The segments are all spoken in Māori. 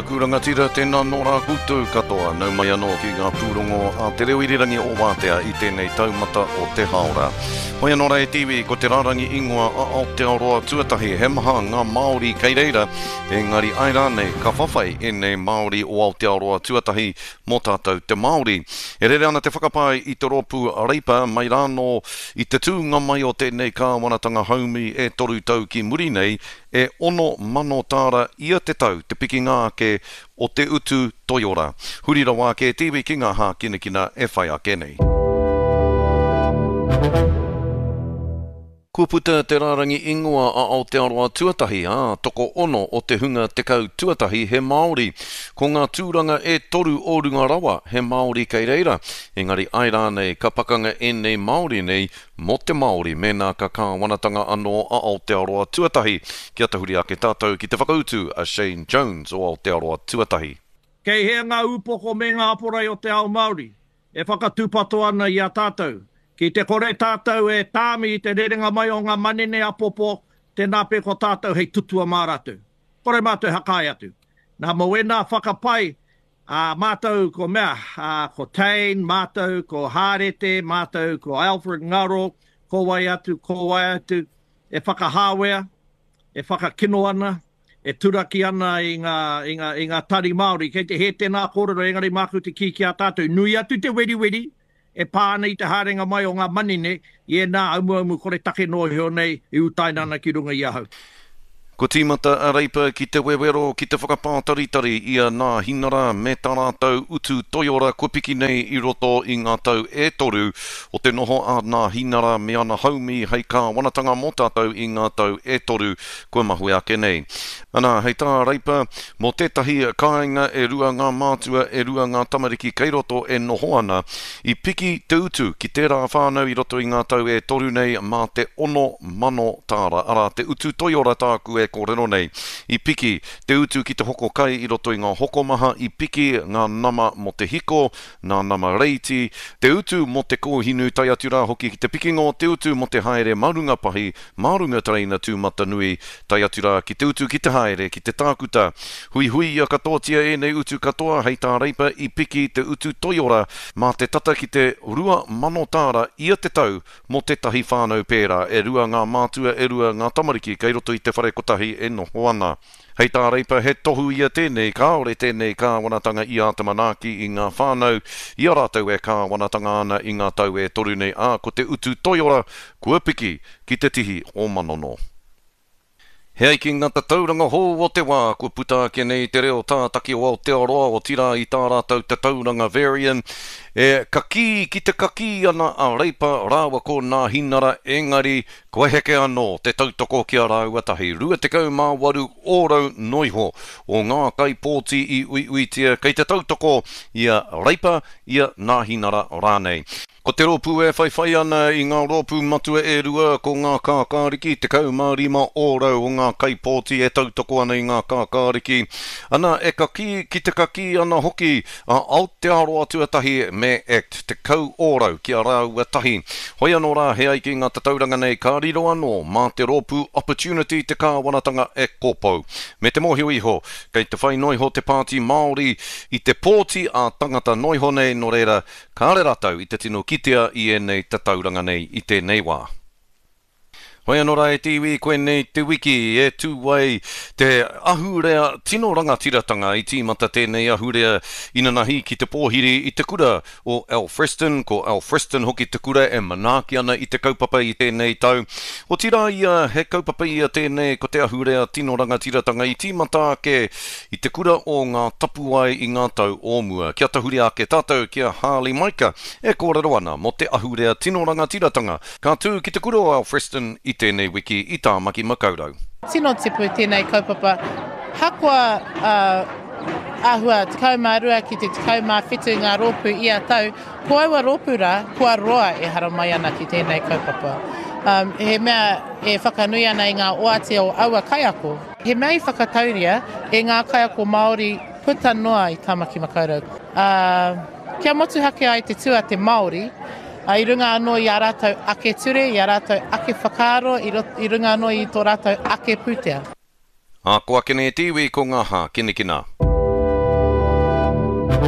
kurangatira tēnā nora koutou katoa nau mai anō ki ngā pūrongo a te reo irirangi o Wātea i tēnei taumata o te haora. Hoi anō rei TV ko te rārangi ingoa a Aotearoa tuatahi he maha ngā Māori kei reira, engari ai rānei ka whawhai e nei Māori o Aotearoa tuatahi mō tātou te Māori. E rere ana te whakapai i te rōpū reipa mai rāno i te tūnga mai o tēnei kāwanatanga haumi e toru tau ki muri nei, e ono mano tāra ia te tau te piki ngā ke o te utu toiora. Hurira wā ke TV ki ngā hā kinekina e whai ake nei. Kua puta te rārangi ingoa a Aotearoa tuatahi, toko ono o te hunga tekau tuatahi he Māori. Ko ngā tūranga e toru o runga rawa he Māori kei reira. Engari ai rānei ka pakanga e nei Māori nei mo te Māori mēnā ka kāwanatanga anō a Aotearoa tuatahi. Kia tahuri ake tātou ki te whakautu a Shane Jones o Aotearoa tuatahi. Kei hea ngā upoko me ngā aporai o te ao Māori, e whakatūpato ana i a tātou. Ki te kore tātou e tāmi i te rerenga mai o ngā manene apopo, tēnā pe ko tātou hei tutua māratu. Kore mātou hakai atu. Nā mo wena whakapai, mātou ko mea, ko Tain, mātou ko Hārete, mātou ko Alfred Ngaro, ko wai atu, e whakahāwea, e whakakino ana, e turaki ana i ngā tari Māori. Kei te he tēnā kōrero engari māku te ki a tātou. Nui atu te wedi, e pāna i te harenga mai o ngā manine, i e nā aumu kore take nohi o nei i utainana ki runga i ahau. Ko tīmata a reipa ki te wewero ki te whakapātaritari ia nā hinara me tā rātou utu toiora kua piki nei i roto i ngā tau e toru o te noho a nā hinara me ana haumi hei kā wanatanga mō tātou i ngā tau e toru kua mahui ake nei. Ana hei tā reipa mō tētahi kāinga e rua ngā mātua e rua ngā tamariki kei roto e noho ana i piki te utu ki tērā whānau i roto i ngā tau e toru nei mā te ono mano tāra ara te utu toiora tāku e kōrero nei. I piki te utu ki te hoko kai i roto i ngā hokomaha, i piki ngā nama mo te hiko, ngā nama reiti, te utu mo te kōhinu tai atura hoki ki te pikingo, te utu mo te haere marunga pahi, marunga tareina tūmata nui tai atura ki te utu ki te haere, ki te tākuta. Hui ia katoatia e nei utu katoa, hei tā reipa i piki te utu toiora, mā te tata ki te rua mano tāra ia te tau mo te tahi whānau pēra, e rua ngā mātua, e rua ngā tamariki, kei roto i te whare kota e noho ana. Hei tā reipa he tohu ia tēnei, kāore tēnei kāwanatanga i a te manaki i ngā whānau, i a rātou e kāwanatanga ana i ngā tau e toru nei ko te utu toiora, kua piki ki te tihi o manono. Hei ki ngata tauranga hō o te wā, kua puta ake nei te reo tātaki o Aotearoa o tira i tā rātou te tauranga varian, e kaki ki te kaki ana a reipa rāwa ko nā hinara engari koe heke anō te tautoko ki a rāuatahi. Rua te kau mā waru ōrau noiho o ngā kai pōti i uiuitia kei te tautoko i a reipa i a nā hinara rānei. Ko te rōpū e whaiwhai ana i ngā rōpū matua e rua ko ngā kākāriki, te kau mā rima ōrau o ngā kai pōti e tautoko ana i ngā kākāriki. Ana e kaki ki te kaki ana hoki a Aotearoa tuatahi me act, te kau ōrau ki a rāuatahi. Hoi anō rā he aiki ngā tauranga nei ka riro anō mā te rōpū opportunity te kāwanatanga e kōpau. Me te mōhio iho, kei te whai noiho te pāti Māori i te pōti a tangata noiho nei no reira, ka re ratau i te tino kitea i e nei te tauranga nei i tēnei wā. Hoi anō rā e tiwi koe nei te wiki e tūwai te ahurea tino rangatiratanga i tīmata tēnei ahurea inanahi ki te pōhiri i te kura o Alfreston, ko Alfreston hoki te kura e manaki ana i te kaupapa i tēnei tau. O tira ia he kaupapa i a tēnei ko te ahurea tino rangatiratanga i tīmata ake i te kura o ngā tapuai i ngā tau ōmua. Kia tahuri ake tātou kia Harley Maika e kōrero ana mo te ahurea tino rangatiratanga. Ka tū ki te kura o Alfreston i tēnei wiki i tā maki makaurau. Tino tipu tēnei kaupapa. Hakua ahua te kaumārua ki te kaumāwhitu ngā rōpū i a tau, ko aua rōpū rā, kua roa e hara mai ana ki tēnei kaupapa. He mea e whakanui ana i ngā oatea o aua kaiako. He mea i whakatauria e ngā kaiako Māori puta noa i tāmaki makaurau. Kia motu hake ai te tua te Māori, I runga anō i a rātou ake ture, i a rātou ake whakaaro, I runga anō i tō rātou ake pūtea. Ko ake ne tiwi ko ngā hā, kinekina.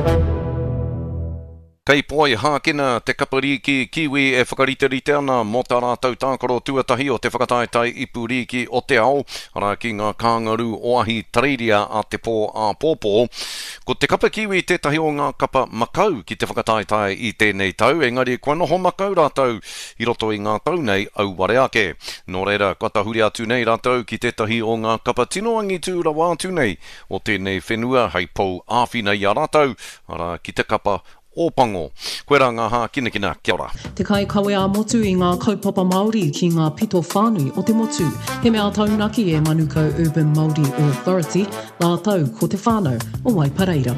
Kei poi hākena te kapariki kiwi e whakariterite ana mō tā rātou tākaro tuatahi o te whakataetai ipuriki o te ao, ara ki ngā kāngaru oahi tareiria a te pō a pōpō. Ko te kapa kiwi tētahi o ngā kapa makau ki te whakataetai i tēnei tau, engari kua noho makau rātou i roto i ngā tau nei au ware ake. Nō reira, kua tahuri atu nei rātou ki tētahi o ngā kapa tinoangi tūra wātu nei o tēnei whenua hei pou āwhina i a rātou, ara ki te kapa o pango. Koe rā ngā kinakina, kia ora. Te kai kawe a motu i ngā kaupapa Māori ki ngā pito whānui o te motu. He mea taunaki e Manukau Urban Māori Authority, nā tau ko te whānau o Waipareira.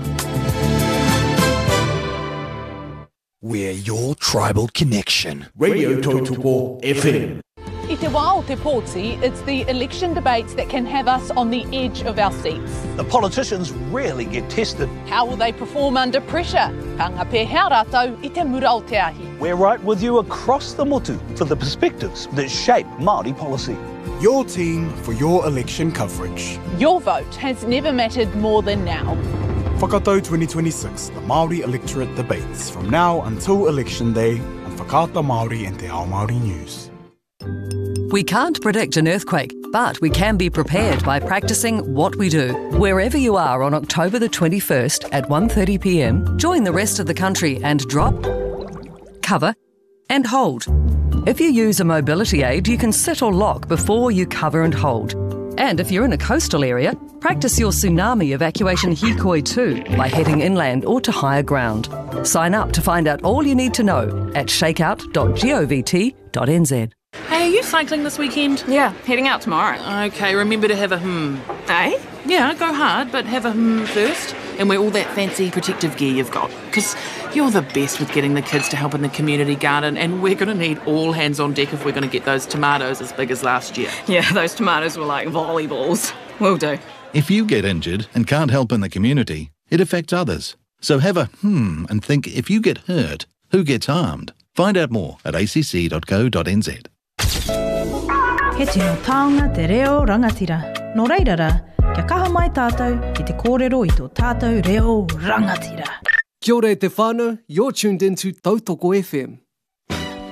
We're your tribal connection. Radio Tautoko FM. I te wā o te pōti, it's the election debates that can have us on the edge of our seats. The politicians rarely get tested. How will they perform under pressure? Ka ngā pēhea rātou I te mura o te ahi. We're right with you across the motu for the perspectives that shape Māori policy. Your team for your election coverage. Your vote has never mattered more than now. Whakatau 2026, the Māori electorate debates from now until election day on Whakaata Māori and Te Ao Māori News. We can't predict an earthquake, but we can be prepared by practicing what we do. Wherever you are on October the 21st at 1:30 p.m, join the rest of the country and drop, cover and hold. If you use a mobility aid, you can sit or lock before you cover and hold. And if you're in a coastal area, practice your tsunami evacuation hikoi too by heading inland or to higher ground. Sign up to find out all you need to know at shakeout.govt.nz. Hey, are you cycling this weekend? Yeah, heading out tomorrow. Okay, remember to have a Eh? Yeah, go hard, but have a first. And wear all that fancy protective gear you've got. Because you're the best with getting the kids to help in the community garden, and we're going to need all hands on deck if we're going to get those tomatoes as big as last year. Yeah, those tomatoes were like volleyballs. Will do. If you get injured and can't help in the community, it affects others. So have a and think, if you get hurt, who gets harmed? Find out more at acc.co.nz. He tino taonga te reo rangatira. Nō reirara, kia kaha mai tātou ki te kōrero I tō tātou reo rangatira. Kia ora e te whānau, you're tuned into Tautoko FM.